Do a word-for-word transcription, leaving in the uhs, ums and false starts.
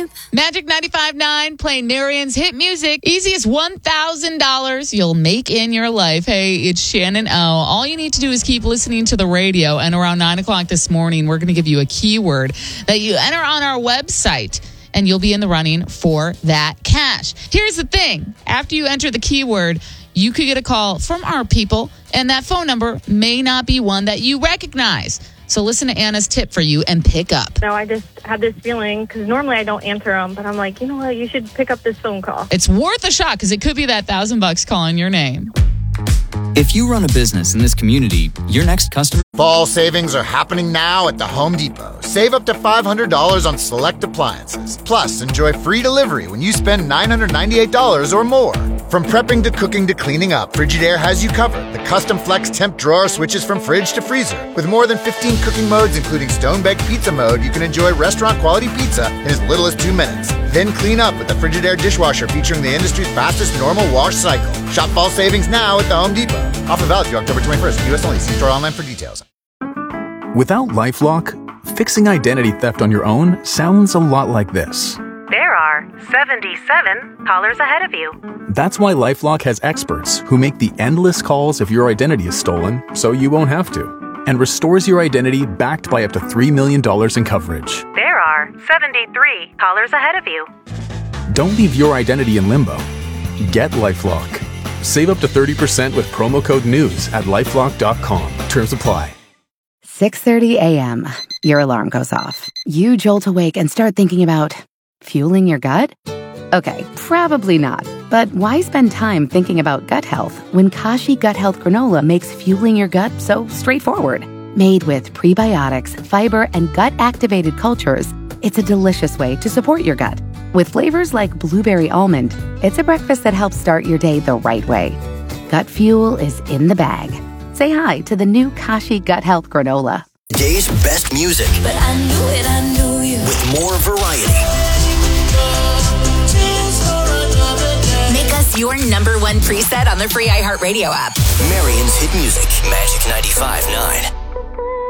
sleep. Magic ninety-five point nine, playing Marian's hit music. Easiest one thousand dollars you'll make in your life. Hey, it's Shannon O. All you need to do is keep listening to the radio. And around nine o'clock this morning, we're going to give you a keyword that you enter on our website, and you'll be in the running for that cash. Here's the thing. After you enter the keyword, you could get a call from our people, and that phone number may not be one that you recognize. So listen to Anna's tip for you and pick up. No, I just had this feeling, because normally I don't answer them, but I'm like, you know what, you should pick up this phone call. It's worth a shot, because it could be that thousand bucks calling your name. If you run a business in this community, your next customer... Fall savings are happening now at the Home Depot. Save up to five hundred dollars on select appliances. Plus, enjoy free delivery when you spend nine hundred ninety-eight dollars or more. From prepping to cooking to cleaning up, Frigidaire has you covered. The custom flex temp drawer switches from fridge to freezer. With more than fifteen cooking modes, including stone baked pizza mode, you can enjoy restaurant quality pizza in as little as two minutes. Then clean up with the Frigidaire dishwasher, featuring the industry's fastest normal wash cycle. Shop fall savings now at the Home Depot. Offer valid through October twenty-first. U S only. See store online for details. Without LifeLock, fixing identity theft on your own sounds a lot like this. There are seventy-seven callers ahead of you. That's why LifeLock has experts who make the endless calls if your identity is stolen, so you won't have to, and restores your identity backed by up to three million dollars in coverage. There are seventy-three callers ahead of you. Don't leave your identity in limbo. Get LifeLock. Save up to thirty percent with promo code NEWS at lifelock dot com. Terms apply. six thirty a.m. Your alarm goes off. You jolt awake and start thinking about fueling your gut? Okay, probably not. But why spend time thinking about gut health when Kashi Gut Health Granola makes fueling your gut so straightforward? Made with prebiotics, fiber, and gut-activated cultures, it's a delicious way to support your gut. With flavors like blueberry almond, it's a breakfast that helps start your day the right way. Gut fuel is in the bag. Say hi to the new Kashi Gut Health Granola. Day's best music. But I knew it, I knew you. With more variety. Make us your number one preset on the free iHeartRadio app. Marion's hit music. Magic ninety-five point nine.